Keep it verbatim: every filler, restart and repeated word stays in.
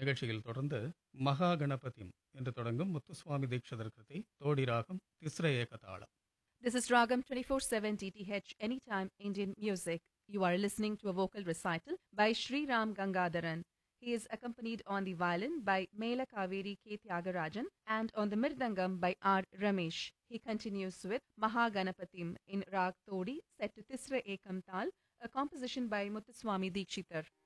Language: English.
நிகழ்ச்சியில் தொடர்ந்து மகா கணபதிம் என்று தொடங்கும் முத்துசுவாமி தீட்சிதர் கிருதி தோடி ராகம் திஸ்ர ஏகதாளம். This is Ragam twenty-four seven D T H Anytime Indian Music. You are listening to a vocal recital by Sri Ram Gangadharan. He is accompanied on the violin by Mela Kaveri K. Tyagarajan and on the mirdangam by R. Ramesh. He continues with Mahaganapatim in Rag Todi set to Tisra Ekam Tal, a composition by Muthuswami Dikshitar.